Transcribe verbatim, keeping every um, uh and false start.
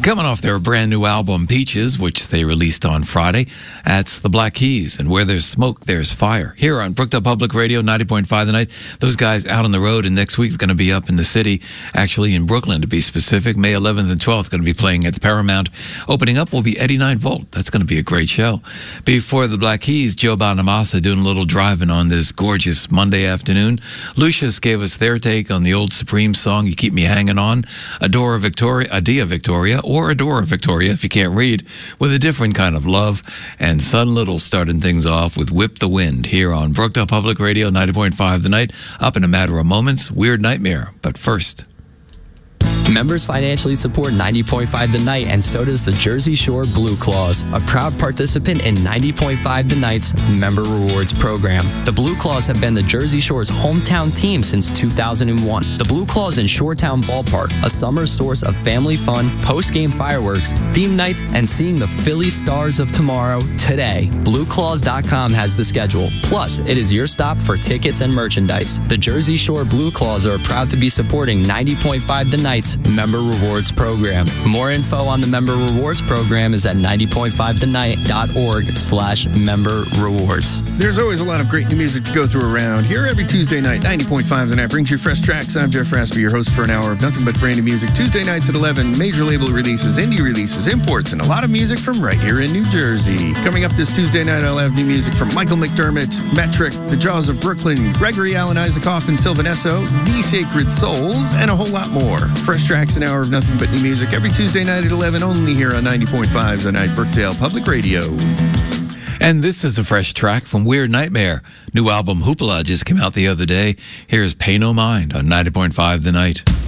Coming off their brand new album, Peaches, which they released on Friday, that's the Black Keys. And where there's smoke, there's fire. Here on Brookdale Public Radio, ninety point five The Night. Those guys out on the road, and next week's going to be up in the city, actually in Brooklyn to be specific. May eleventh and twelfth, going to be playing at the Paramount. Opening up will be eighty-nine volt. That's going to be a great show. Before the Black Keys, Joe Bonamassa doing a little driving on this gorgeous Monday afternoon. Lucius gave us their take on the old Supreme song, You Keep Me Hanging On. Adora Victoria, Adia Victoria, or Adora Victoria, if you can't read, with a different kind of love. And Sun Little starting things off with Whip the Wind here on Brookdale Public Radio, ninety point five The Night. Up in a matter of moments, Weird Nightmare. But first... Members financially support ninety point five The Night, and so does the Jersey Shore Blue Claws, a proud participant in ninety point five The Night's Member Rewards program. The Blue Claws have been the Jersey Shore's hometown team since two thousand one. The Blue Claws in Shoretown Ballpark, a summer source of family fun, post-game fireworks, theme nights, and seeing the Philly Stars of tomorrow today. Blue Claws dot com has the schedule. Plus, it is your stop for tickets and merchandise. The Jersey Shore Blue Claws are proud to be supporting ninety point five The Night's Member Rewards program. More info on the Member Rewards program is at ninety point five the night dot org slash member rewards. There's always a lot of great new music to go through around here every Tuesday night. ninety point five The Night brings you fresh tracks. I'm Jeff Raspy, your host for an hour of nothing but brand new music. Tuesday nights at eleven, major label releases, indie releases, imports, and a lot of music from right here in New Jersey. Coming up this Tuesday night, I'll have new music from Michael McDermott, Metric, The Jaws of Brooklyn, Gregory Alan Isaacoff and Sylvan Esso, The Sacred Souls, and a whole lot more. Fresh tracks, an hour of nothing but new music every Tuesday night at eleven, only here on ninety point five The Night, Brookdale Public Radio. And this is a fresh track from Weird Nightmare. New album Hoopla just came out the other day. Here's Pay No Mind on ninety point five The Night.